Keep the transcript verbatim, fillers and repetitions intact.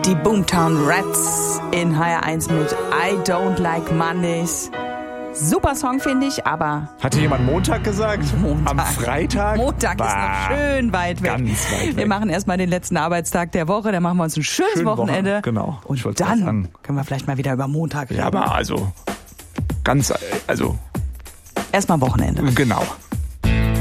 Die Boomtown Rats in H R eins mit I Don't Like Mondays. Super Song, finde ich, aber... Hatte jemand Montag gesagt? Montag. Am Freitag? Montag bah, ist noch schön weit weg. Ganz weit weg. Wir machen erstmal den letzten Arbeitstag der Woche, dann machen wir uns ein schönes Schön Wochenende. Woche, genau. Und dann können wir vielleicht mal wieder über Montag reden. Ja, aber also... Ganz... Also... Erstmal Wochenende. Genau.